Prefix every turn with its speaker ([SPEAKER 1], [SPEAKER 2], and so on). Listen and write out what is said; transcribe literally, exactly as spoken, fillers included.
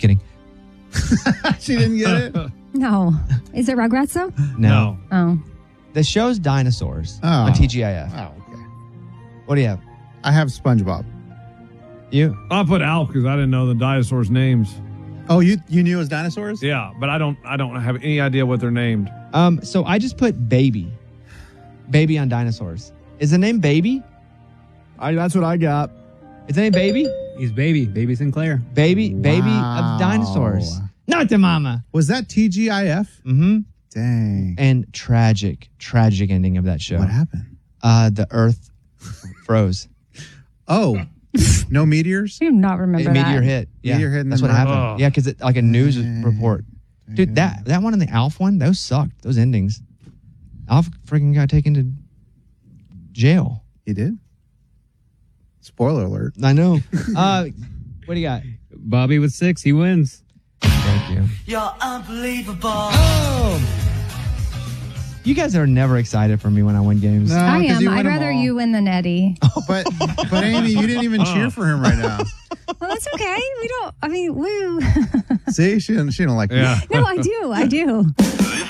[SPEAKER 1] kidding.
[SPEAKER 2] She didn't get it?
[SPEAKER 3] No. Is it Rugrats, though?
[SPEAKER 1] No.
[SPEAKER 3] Oh.
[SPEAKER 1] The show's Dinosaurs
[SPEAKER 2] Oh.
[SPEAKER 1] on T G I F.
[SPEAKER 2] Oh, okay.
[SPEAKER 1] What do you have?
[SPEAKER 2] I have SpongeBob.
[SPEAKER 1] You?
[SPEAKER 4] I put Alf because I didn't know the dinosaurs' names.
[SPEAKER 2] Oh, you you knew it was dinosaurs?
[SPEAKER 4] Yeah, but I don't I don't have any idea what they're named.
[SPEAKER 1] Um, so I just put Baby. Baby on Dinosaurs. Is the name Baby?
[SPEAKER 5] I, that's what I got.
[SPEAKER 1] Is the name Baby?
[SPEAKER 6] He's Baby. Baby Sinclair.
[SPEAKER 1] Baby, Baby
[SPEAKER 2] Wow.
[SPEAKER 1] of Dinosaurs. Not the mama.
[SPEAKER 2] Was that T G I F?
[SPEAKER 1] Mm-hmm.
[SPEAKER 2] Dang.
[SPEAKER 1] And tragic, tragic ending of that show.
[SPEAKER 2] What happened?
[SPEAKER 1] Uh, the Earth froze.
[SPEAKER 2] Oh, no meteors?
[SPEAKER 3] I do not remember
[SPEAKER 1] A
[SPEAKER 3] that.
[SPEAKER 1] meteor hit. Yeah,
[SPEAKER 2] Meteor hit and
[SPEAKER 1] that's what
[SPEAKER 2] then-
[SPEAKER 1] happened.
[SPEAKER 4] Oh.
[SPEAKER 1] Yeah, because like a news
[SPEAKER 2] Dang.
[SPEAKER 1] report. Dude, that that one and the Alf one, those sucked. Those endings. Alf freaking got taken to jail.
[SPEAKER 2] He did? Spoiler alert.
[SPEAKER 1] I know. uh, what do you got?
[SPEAKER 6] Bobby with six. He wins.
[SPEAKER 1] Thank you.
[SPEAKER 7] You're unbelievable.
[SPEAKER 1] Oh. You guys are never excited for me when I win games.
[SPEAKER 2] No,
[SPEAKER 3] I
[SPEAKER 2] 'cause
[SPEAKER 3] am.
[SPEAKER 2] you win
[SPEAKER 3] I'd
[SPEAKER 2] 'em
[SPEAKER 3] rather
[SPEAKER 2] all.
[SPEAKER 3] you win than Eddie.
[SPEAKER 2] But, but Amy, you didn't even cheer for him right now.
[SPEAKER 3] Well, that's okay. We don't, I mean, woo.
[SPEAKER 2] See, she didn't, she don't like
[SPEAKER 4] Yeah.
[SPEAKER 3] No, I do. I do.